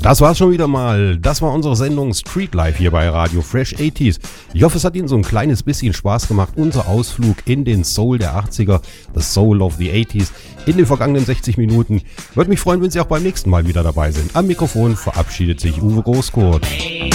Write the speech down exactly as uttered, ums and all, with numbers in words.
Das war's schon wieder mal. Das war unsere Sendung Street Life hier bei Radio Fresh achtziger. Ich hoffe, es hat Ihnen so ein kleines bisschen Spaß gemacht. Unser Ausflug in den Soul der achtziger, the Soul of the achtziger, in den vergangenen sechzig Minuten. Würde mich freuen, wenn Sie auch beim nächsten Mal wieder dabei sind. Am Mikrofon verabschiedet sich Uwe Großkurt.